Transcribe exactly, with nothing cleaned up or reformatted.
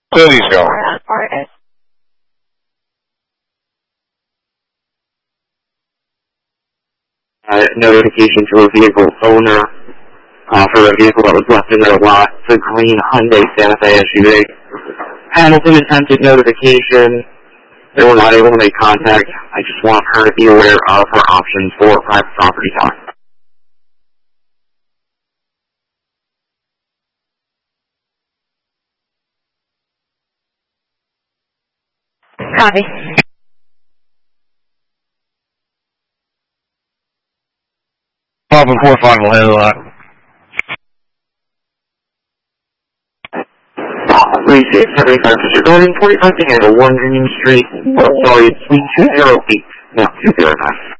Please go. Uh, notification to a vehicle owner uh, for a vehicle that was left in their lot. It's a green Hyundai Santa Fe S U V. Hamilton attempted notification. They were not able to make contact. I just want her to be aware of her options for private property talk. Copy. Papa four five will handle that. three six seventy-five, regarding forty-five to handle one Union Street, sorry, it's three two zero eight, no, two zero nine.